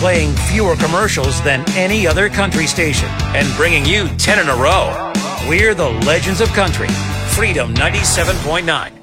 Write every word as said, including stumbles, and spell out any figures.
playing fewer commercials than any other country station and bringing you ten in a row. We're the Legends of Country, Freedom ninety-seven point nine.